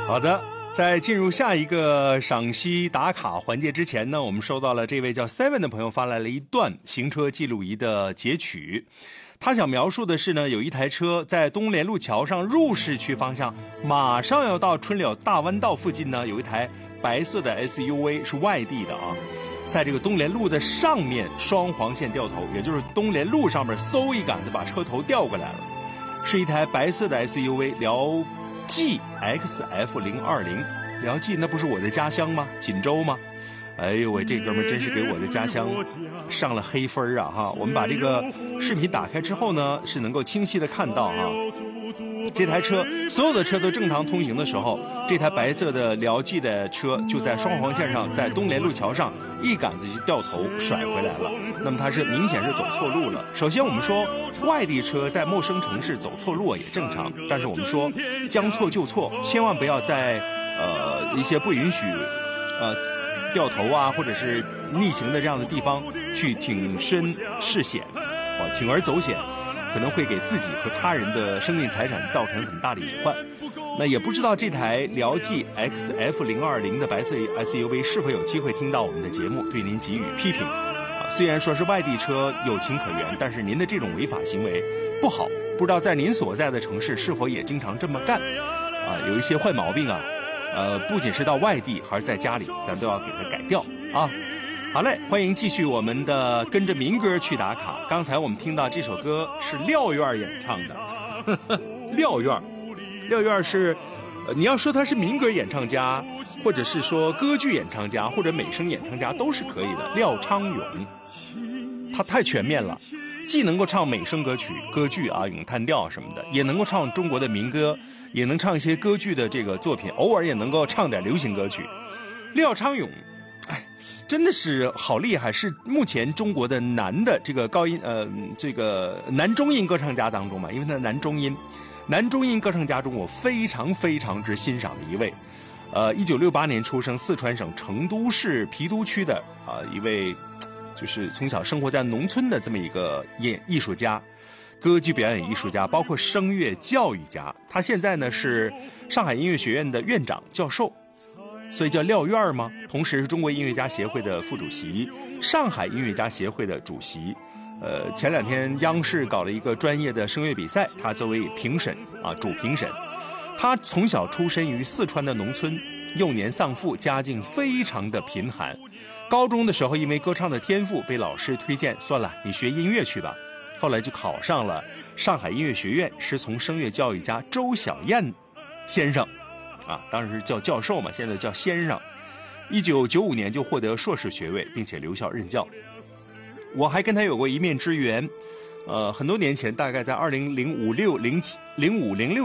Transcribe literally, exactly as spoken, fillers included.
好的，在进入下一个赏析打卡环节之前呢，我们收到了这位叫 Seven 的朋友发来了一段行车记录仪的截取。他想描述的是呢，有一台车在东联路桥上入市区方向，马上要到春柳大弯道附近呢，有一台白色的 S U V 是外地的啊，在这个东联路的上面双黄线掉头，也就是东联路上面嗖一杆子把车头调过来了，是一台白色的 S U V 辽 G X F 零二零，辽 G 那不是我的家乡吗？锦州吗？哎呦喂，这哥们真是给我的家乡上了黑分啊哈！我们把这个视频打开之后呢，是能够清晰的看到哈，这台车所有的车都正常通行的时候，这台白色的辽 G 的车就在双黄线上，在东联路桥上一杆子就掉头甩回来了。那么它是明显是走错路了。首先我们说外地车在陌生城市走错路也正常，但是我们说将错就错，千万不要在呃一些不允许呃掉头啊或者是逆行的这样的地方去挺身试险，啊铤而走险，可能会给自己和他人的生命财产造成很大的隐患。那也不知道这台辽 G X F 零二零的白色 S U V 是否有机会听到我们的节目，对您给予批评。啊，虽然说是外地车有情可原，但是您的这种违法行为不好，不知道在您所在的城市是否也经常这么干？啊，有一些坏毛病啊，呃，不仅是到外地，还是在家里，咱都要给它改掉啊。好嘞，欢迎继续我们的跟着民歌去打卡。刚才我们听到这首歌是廖院演唱的，呵呵廖院，廖院是，呃，你要说他是民歌演唱家，或者是说歌剧演唱家，或者美声演唱家都是可以的。廖昌永，他太全面了，既能够唱美声歌曲、歌剧啊、咏叹调什么的，也能够唱中国的民歌，也能唱一些歌剧的这个作品，偶尔也能够唱点流行歌曲。廖昌永。真的是好厉害，是目前中国的男的这个高音呃这个男中音歌唱家当中嘛，因为他男中音，男中音歌唱家中我非常非常之欣赏的一位，呃，一九六八年出生，四川省成都市郫都区的啊、呃、一位，就是从小生活在农村的这么一个演艺术家，歌剧表演艺术家，包括声乐教育家。他现在呢是上海音乐学院的院长教授。所以叫廖院吗？同时是中国音乐家协会的副主席，上海音乐家协会的主席。呃，前两天央视搞了一个专业的声乐比赛，他作为评审啊，主评审。他从小出身于四川的农村，幼年丧父，家境非常的贫寒。高中的时候因为歌唱的天赋被老师推荐，算了，你学音乐去吧。后来就考上了上海音乐学院，师从声乐教育家周小燕先生。啊，当时叫教授嘛，现在叫先生。一九九五年就获得硕士学位，并且留校任教。我还跟他有过一面之缘，呃，很多年前，大概在二零零五六零七零五零六。